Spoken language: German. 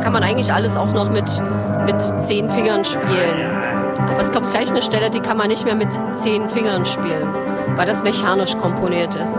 kann man eigentlich alles auch noch mit 10 Fingern spielen. Aber es kommt gleich eine Stelle, die kann man nicht mehr mit 10 Fingern spielen, weil das mechanisch komponiert ist.